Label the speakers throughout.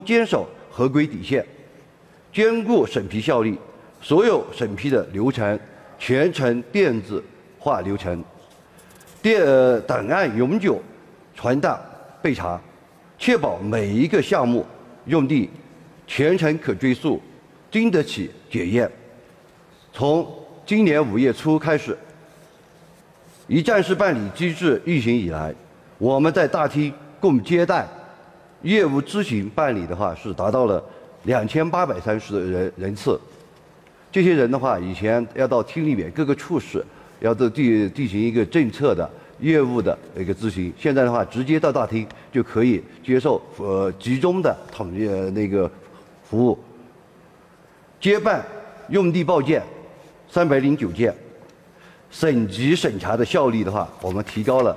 Speaker 1: 坚守合规底线，兼顾审批效率，所有审批的流程全程电子化流程，档案永久存档备查，确保每一个项目用地全程可追溯，经得起检验。从今年5月初开始，一站式办理机制运行以来，我们在大厅共接待业务咨询办理的话是达到了2830人次。这些人的话，以前要到厅里面各个处室要进行一个政策的业务的一个咨询，现在的话直接到大厅就可以接受集中的统一那个服务。接办用地报件309件，省级审查的效率的话，我们提高了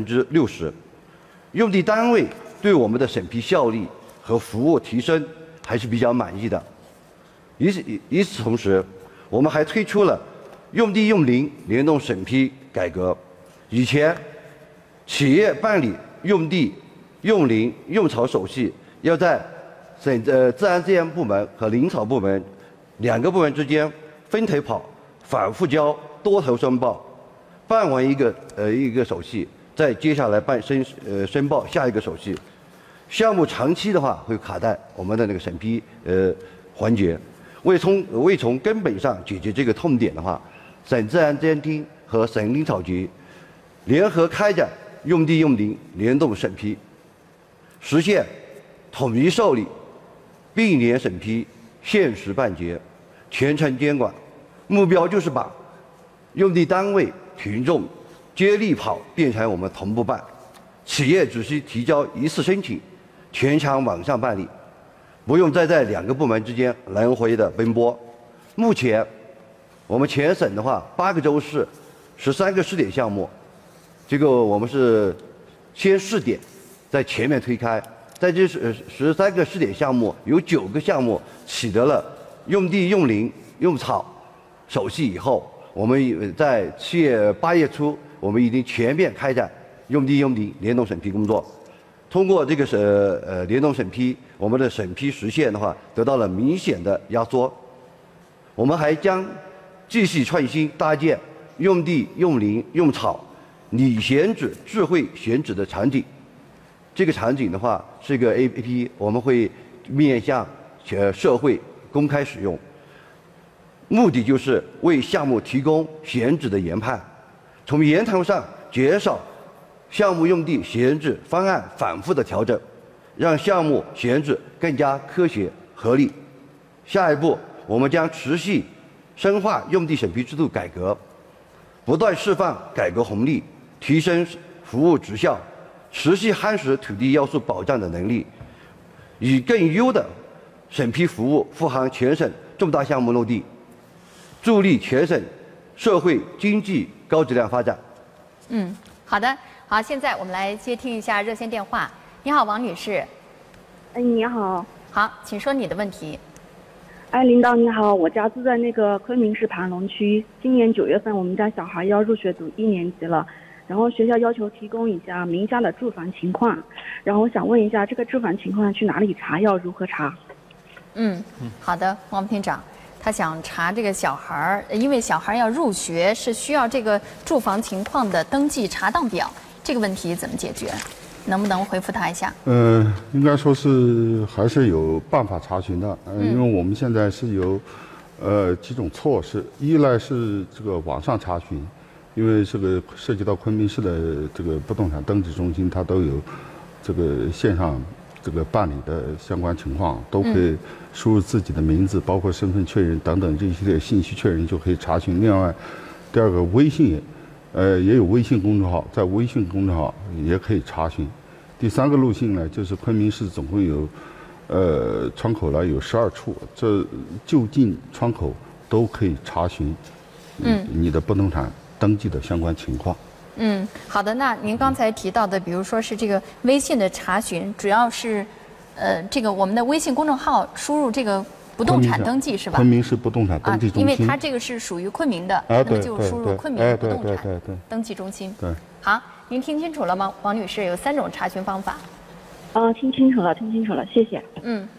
Speaker 1: 60%。用地单位对我们的审批效率和服务提升还是比较满意的。与此同时，我们还推出了用地用林联动审批改革。以前，企业办理用地、用林、用草手续，要在自然资源部门和林草部门2个部门之间分头跑，反复交多头申报，办完一个手续，再接下来申报下一个手续，项目长期的话会卡在我们的那个审批环节。为从根本上解决这个痛点的话，省自然资源厅和省林草局联合开展用地用林联动审批，实现统一受理、并联审批、限时办结、全程监管。目标就是把用地单位、群众接力跑变成我们同步办，企业只需提交一次申请，全场网上办理，不用再在2个部门之间来回的奔波。目前，我们全省的话，8个州市，13个试点项目，这个我们是先试点，在前面推开，在这13个试点项目，有9个项目取得了用地用林用草手续以后，我们在7月、8月初，我们已经全面开展用地用林联动审批工作。通过这个联动审批，我们的审批时限的话得到了明显的压缩。我们还将继续创新搭建用地用林用草拟选址智慧选址的场景。这个场景的话是一个 APP， 我们会面向社会公开使用，目的就是为项目提供选址的研判，从源头上减少项目用地选址方案反复的调整，让项目选址更加科学合理。下一步，我们将持续深化用地审批制度改革，不断释放改革红利，提升服务质效，持续夯实土地要素保障的能力，以更优的审批服务护航全省重大项目落地，助力全省社会经济高质量发展。
Speaker 2: 好的，好，现在我们来接听一下热线电话。你好，王女士。
Speaker 3: 你好。
Speaker 2: 好，请说你的问题。
Speaker 3: 领导你好，我家住在那个昆明市盘龙区，今年9月份我们家小孩要入学读1年级了，然后学校要求提供一下名下的住房情况，然后我想问一下这个住房情况去哪里查，要如何查？
Speaker 2: 好的，王厅长。他想查这个小孩儿，因为小孩要入学是需要这个住房情况的登记查档表，这个问题怎么解决？能不能回复他一下？
Speaker 4: 应该说是还是有办法查询的，因为我们现在是有几种措施，一来是这个网上查询，因为这个涉及到昆明市的这个不动产登记中心，它都有这个线上这个办理的相关情况，都可以输入自己的名字，包括身份确认等等这一系列信息确认就可以查询。另外，第二个微信也有微信公众号，在微信公众号也可以查询。第3个路径呢，就是昆明市总共有窗口呢有12处，这就近窗口都可以查询你的不动产登记的相关情况。
Speaker 2: 好的。那您刚才提到的，比如说是这个微信的查询，主要是这个我们的微信公众号输入这个不动产登记是吧？
Speaker 4: 昆明市不动产登记中心，
Speaker 2: 因为它这个是属于昆明的，那么就输入昆明的不动产登记中心。
Speaker 4: 对。
Speaker 2: 好，您听清楚了吗，王女士？有3种查询方法。
Speaker 3: 听清楚了，谢谢。
Speaker 2: 嗯。